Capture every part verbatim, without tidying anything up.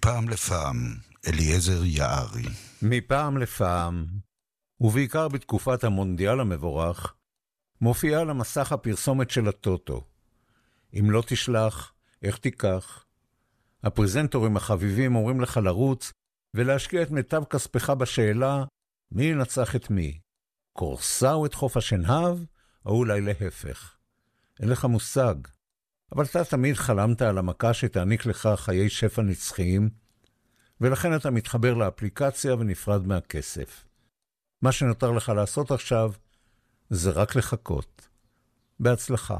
מפעם לפעם, אליעזר יערי. מפעם לפעם, ובעיקר בתקופת המונדיאל המבורך, מופיעה על המסך הפרסומת של הטוטו. אם לא תשלח, איך תיקח? הפרזנטורים החביבים אומרים לך לרוץ ולהשקיע את מיטב כספך בשאלה מי ינצח את מי. קורסה או את חוף השנהב, או אולי להפך. אין לך מושג. אבל אתה תמיד חלמת על המכה שתעניק לך חיי שפע נצחיים, ולכן אתה מתחבר לאפליקציה ונפרד מהכסף. מה שנותר לך לעשות עכשיו, זה רק לחכות. בהצלחה.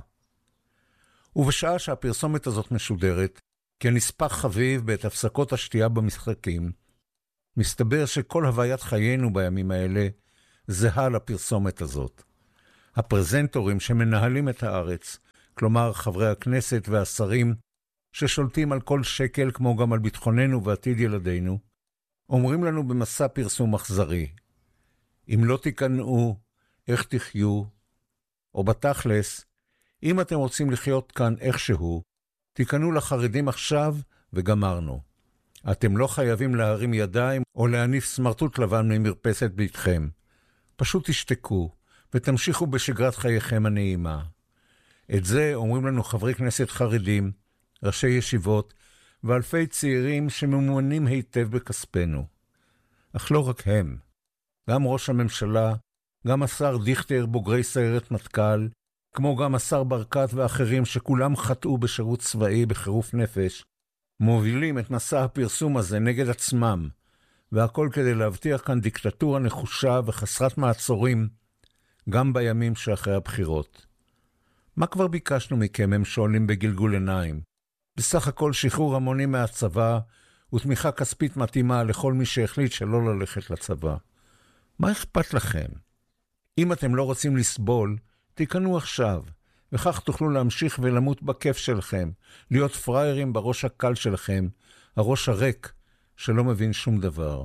ובשעה שהפרסומת הזאת משודרת, כנספח חביב בעת הפסקות השתייה במשחקים, מסתבר שכל הוויית חיינו בימים האלה זהה לפרסומת הזאת. הפרזנטורים שמנהלים את הארץ, כלומר חברי הכנסת והשרים ששולטים על כל שקל כמו גם על ביטחוננו ועתיד ילדינו, אומרים לנו במסע פרסום אכזרי, אם לא תיכנעו, איך תחיו? או בתכלס, אם אתם רוצים לחיות כאן איכשהו, תיכנעו לחרדים עכשיו וגמרנו. אתם לא חייבים להרים ידיים או להניף סמרטוט לבן ממרפסת ביתכם. פשוט תשתקו ותמשיכו בשגרת חייכם הנעימה. את זה אומרים לנו חברי כנסת חרדים, ראשי ישיבות ואלפי צעירים שממומנים היטב בכספנו. אך לא רק הם. גם ראש הממשלה, גם השר דיכטר בוגרי סיירת מטכ"ל, כמו גם השר ברקת ואחרים שכולם חטאו בשירות צבאי בחירוף נפש, מובילים את מסע הפרסום הזה נגד עצמם, והכל כדי להבטיח כאן דיקטטורה נחושה וחסרת מעצורים, גם בימים שאחרי הבחירות. מה כבר ביקשנו מכם, הם שואלים בגלגול עיניים? בסך הכל שחרור המוני מהצבא ותמיכה כספית מתאימה לכל מי שהחליט שלא ללכת לצבא. מה אכפת לכם? אם אתם לא רוצים לסבול, תיכנו עכשיו, וכך תוכלו להמשיך ולמות בכיף שלכם, להיות פריירים בראש הקל שלכם, הראש הריק שלא מבין שום דבר.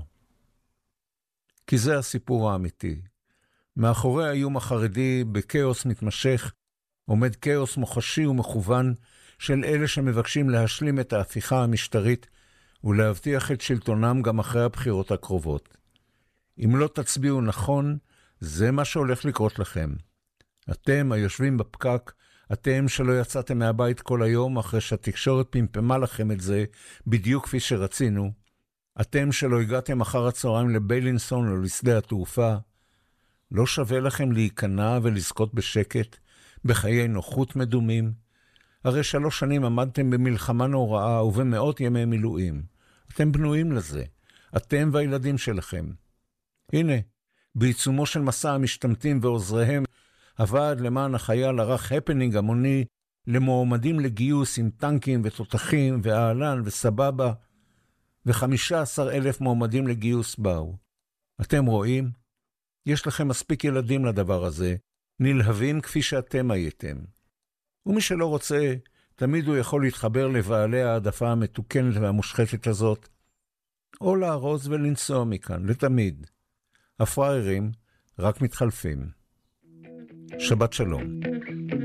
כי זה הסיפור האמיתי. מאחורי האיום החרדי בקאוס מתמשך, עומד קאוס מוחשי ומכוון של אלה שמבקשים להשלים את ההפיכה המשטרית ולהבטיח את שלטונם גם אחרי הבחירות הקרובות. אם לא תצביעו נכון, זה מה שהולך לקרות לכם. אתם היושבים בפקק, אתם שלא יצאתם מהבית כל היום אחרי שהתקשורת פמפמה לכם את זה בדיוק כפי שרצינו, אתם שלא הגעתם אחר הצהריים לביילינסון או לשדה התעופה, לא שווה לכם להיכנע ולזכות בשקט, בחיי נוחות מדומים? הרי שלוש שנים עמדתם במלחמה נוראה ובמאות ימי מילואים. אתם בנויים לזה, אתם והילדים שלכם. הנה, בעיצומו של מסע המשתמטים ועוזריהם, הוועד למען החייל ערך הפנינג המוני למועמדים לגיוס עם טנקים ותותחים ואהלן וסבבה, ו-חמישה עשר אלף מועמדים לגיוס באו. אתם רואים? יש לכם מספיק ילדים לדבר הזה, נלהבים כפי שאתם הייתם. ומי שלא רוצה, תמיד הוא יכול להתחבר לבעלי העדפה המתוקנת והמושחתת הזאת, או לארוז ולנסוע מכאן, לתמיד. הפריירים רק מתחלפים. שבת שלום.